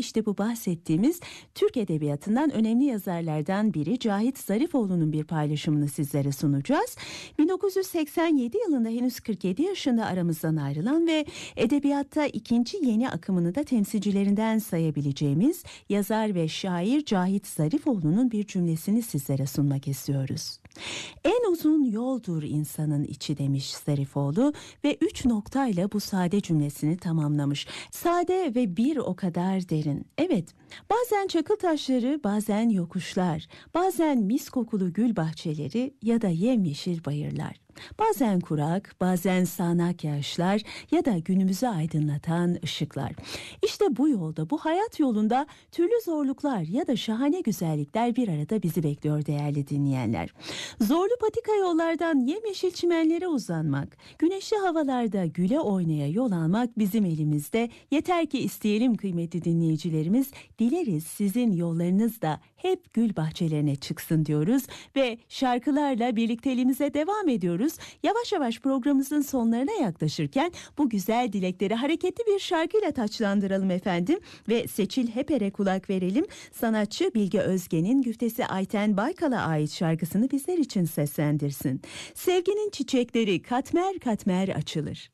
işte bu bahsettiğimiz Türk Edebiyatı'ndan önemli yazarlardan biri Cahit Zarifoğlu'nun bir paylaşımını sizlere sunacağız. 1987 yılında henüz 47 yaşında aramızdan ayrılan ve edebiyatta ikinci yeni akımını da temsilcilerinden sayabileceğimiz yazar ve şair Cahit Zarifoğlu'nun bir cümlesini sizlere sunmak istiyoruz. En uzun yoldur insanın içi demiş Zarifoğlu ve 3 noktayla bu sade cümlesini tamamlamış. Sade ve bir o kadar derin. Evet, bazen çakıl taşları, bazen yokuşlar, bazen mis kokulu gül bahçeleri ya da yemyeşil bayırlar. Bazen kurak, bazen sağanak yağışlar ya da günümüzü aydınlatan ışıklar. İşte bu yolda, bu hayat yolunda türlü zorluklar ya da şahane güzellikler bir arada bizi bekliyor değerli dinleyenler. Zorlu patika yollardan yemyeşil çimenlere uzanmak, güneşli havalarda güle oynaya yol almak bizim elimizde. Yeter ki isteyelim kıymetli dinleyicilerimiz. Dileriz sizin yollarınız da hep gül bahçelerine çıksın diyoruz ve şarkılarla birlikteliğimize devam ediyoruz. Yavaş yavaş programımızın sonlarına yaklaşırken bu güzel dilekleri hareketli bir şarkıyla taçlandıralım efendim ve Seçil Heper'e kulak verelim. Sanatçı Bilge Özgen'in güftesi Ayten Baykal'a ait şarkısını bizler için seslendirsin. Sevginin çiçekleri katmer katmer açılır.